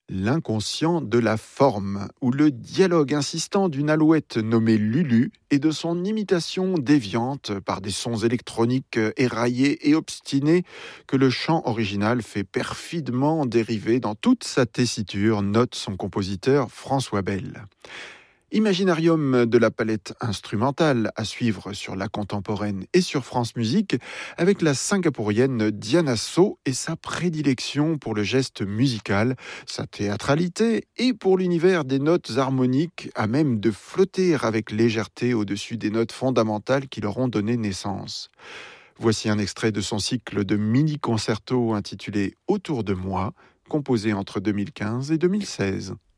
L'inconscient de la forme, ou le dialogue insistant d'une alouette nommée Lulu et de son imitation déviante par des sons électroniques éraillés et obstinés que le chant original fait perfidement dériver dans toute sa tessiture, note son compositeur François Bell. Imaginarium de la palette instrumentale à suivre sur La Contemporaine et sur France Musique avec la singapourienne Diana So et sa prédilection pour le geste musical, sa théâtralité et pour l'univers des notes harmoniques à même de flotter avec légèreté au-dessus des notes fondamentales qui leur ont donné naissance. Voici un extrait de son cycle de mini-concertos intitulé Autour de moi, composé entre 2015 et 2016.